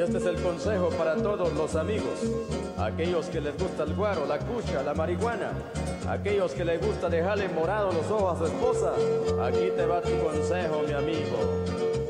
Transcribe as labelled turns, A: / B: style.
A: este es el consejo para todos los amigos, aquellos que les gusta el guaro, la cucha, la marihuana, aquellos que les gusta dejarle morados los ojos a su esposa. Aquí te va tu consejo, mi amigo.